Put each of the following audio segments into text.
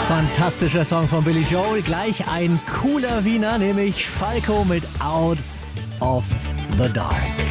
Fantastischer Song von Billy Joel. Gleich ein cooler Wiener, nämlich Falco mit Out of the Dark.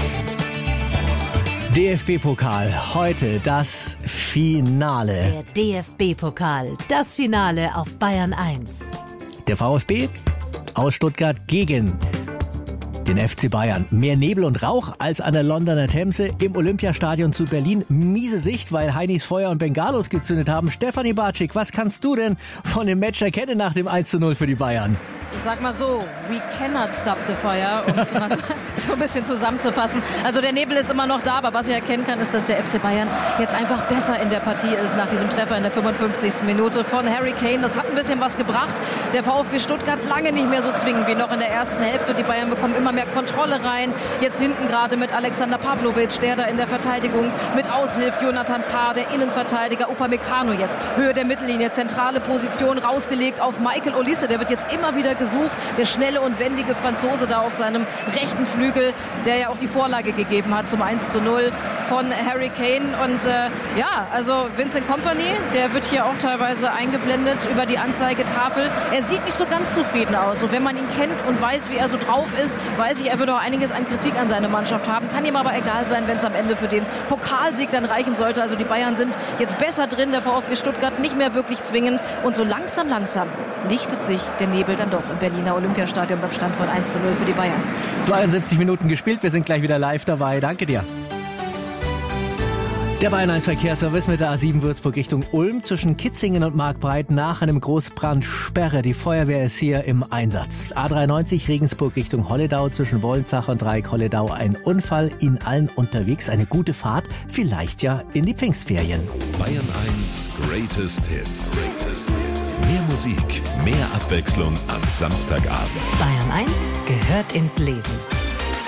DFB-Pokal, heute das Finale. Der DFB-Pokal, das Finale auf Bayern 1. Der VfB aus Stuttgart gegen den FC Bayern. Mehr Nebel und Rauch als an der Londoner Themse im Olympiastadion zu Berlin. Miese Sicht, weil Heinis Feuer und Bengalos gezündet haben. Stefanie Bartschik, was kannst du denn von dem Match erkennen nach dem 1:0 für die Bayern? Ich sag mal so, we cannot stop the fire, um es mal so ein bisschen zusammenzufassen. Also der Nebel ist immer noch da, aber was ich erkennen kann, ist, dass der FC Bayern jetzt einfach besser in der Partie ist nach diesem Treffer in der 55. Minute von Harry Kane. Das hat ein bisschen was gebracht. Der VfB Stuttgart lange nicht mehr so zwingend wie noch in der ersten Hälfte. Die Bayern bekommen immer mehr Kontrolle rein. Jetzt hinten gerade mit Alexander Pavlovic, der da in der Verteidigung mit aushilft. Jonathan Tah, der Innenverteidiger. Upamecano jetzt, Höhe der Mittellinie, zentrale Position rausgelegt auf Michael Olise. Der wird jetzt immer wieder gesucht. Der schnelle und wendige Franzose da auf seinem rechten Flügel, der ja auch die Vorlage gegeben hat zum 1:0 von Harry Kane. Und also Vincent Kompany, der wird hier auch teilweise eingeblendet über die Anzeigetafel. Er sieht nicht so ganz zufrieden aus. Und wenn man ihn kennt und weiß, wie er so drauf ist, weiß ich, er wird auch einiges an Kritik an seine Mannschaft haben. Kann ihm aber egal sein, wenn es am Ende für den Pokalsieg dann reichen sollte. Also die Bayern sind jetzt besser drin, der VfB Stuttgart nicht mehr wirklich zwingend. Und so langsam lichtet sich der Nebel dann doch im Berliner Olympiastadion beim Stand von 1:0 für die Bayern. 72 Minuten gespielt, wir sind gleich wieder live dabei. Danke dir. Der Bayern 1 Verkehrsservice mit der A7 Würzburg Richtung Ulm zwischen Kitzingen und Markbreit nach einem Großbrand Sperre. Die Feuerwehr ist hier im Einsatz. A93 Regensburg Richtung Holledau zwischen Wolnzach und Dreieck Holledau ein Unfall. Ihnen allen unterwegs eine gute Fahrt, vielleicht ja in die Pfingstferien. Bayern 1 Greatest Hits. Mehr Musik, mehr Abwechslung am Samstagabend. Bayern 1 gehört ins Leben.